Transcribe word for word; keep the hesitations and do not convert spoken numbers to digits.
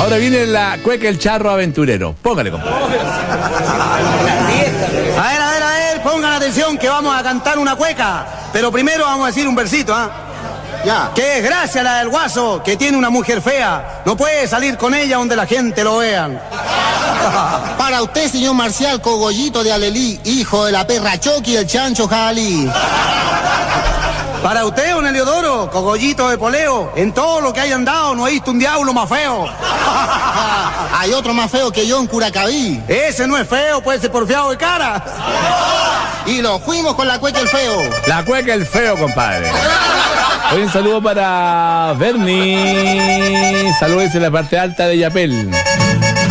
Ahora viene la cueca El Charro Aventurero. Póngale, compadre. A ver, a ver, a ver, pongan atención que vamos a cantar una cueca. Pero primero vamos a decir un versito, ¿ah? ¿eh? Ya. Qué desgracia la del guaso, que tiene una mujer fea. No puede salir con ella donde la gente lo vean. Para usted, señor Marcial Cogollito de Alelí, hijo de la perra Choqui y el chancho Jalí. Para usted, don Heliodoro, cogollito de poleo, en todo lo que hayan dado no he visto un diablo más feo. Hay otro más feo que yo en Curacaví. Ese no es feo, puede ser porfiado de cara. Y lo fuimos con la cueca el feo. La cueca El Feo, compadre. Hoy un saludo para Bernie. Saludos en la parte alta de Yapel.